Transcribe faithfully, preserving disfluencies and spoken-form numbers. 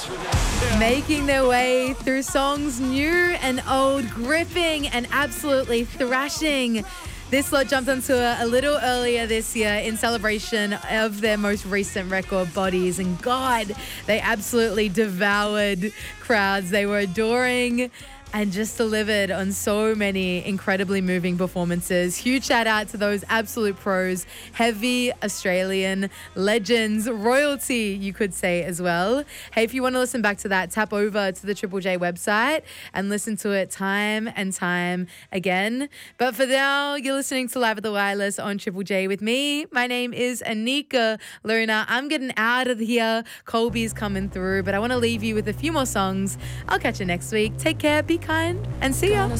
Making their way through songs new and old, gripping and absolutely thrashing. This lot jumped onto it a little earlier this year in celebration of their most recent record, Bodies. And God, they absolutely devoured crowds. They were adoring and just delivered on so many incredibly moving performances. Huge shout out to those absolute pros, heavy Australian legends, royalty, you could say as well. Hey, if you want to listen back to that, tap over to the Triple J website and listen to it time and time again. But for now, you're listening to Live at the Wireless on Triple J with me. My name is Anika Luna. I'm getting out of here. Colby's coming through, but I want to leave you with a few more songs. I'll catch you next week. Take care, be kind, and see ya.